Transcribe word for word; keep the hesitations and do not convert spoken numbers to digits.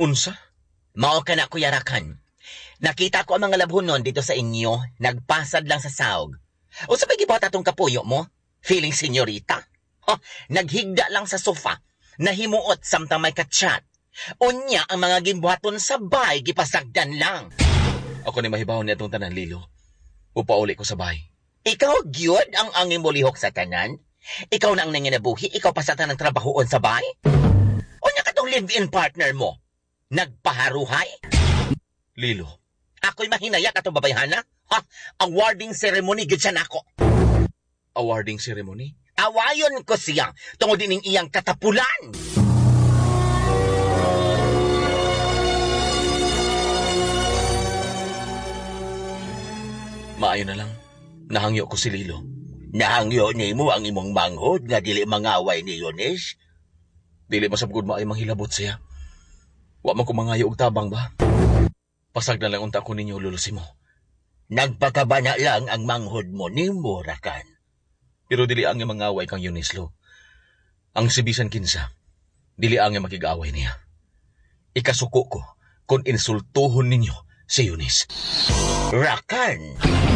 Unsa? Mao ka na, Kuya Rakan. Nakita ko ang mga labhonon dito sa inyo, nagpasad lang sa saog. O sabay gibot atong kapuyo mo? Feeling senyorita? Ha, naghigda lang sa sofa, nahimuot samtang may kachat. Unya ang mga gimbuhaton sabay, gipasagdan lang. Ako ni mahibaw niya itong tanan, Lilo. Upauli ko sa bahay. Ikaw, gyud ang angin mo lihok sa tanan? Ikaw na ang nanginabuhi, ikaw pa sa tanang trabahoon sa bahay? Unya ka tong live-in partner mo? Nagpaharuhay? Lilo. Ako'y mahinaya ka tong babayhana? Ha? Awarding ceremony gyud siya nako. Awarding ceremony? Awayon ko siya tungod dining iyang katapulan. Maayo na lang. Nahangyo ko si Lilo. Nahangyo ni mo ang imong manghod nga dili mangaway ni Yones? Dili masabgod maay manghilabot siya. Wa man ko mangayo og tabang ba? Pasag na lang unta ko ninyo, Lolo Simo. Nagpakabana lang ang manghod mo ni Murakan. Pero dili ang mangaway kang Yoneslo. Ang sibisan kinsa, dili ang makig-away niya. Ikasuko ko kung insultuhon ninyo si Yones. Rakan!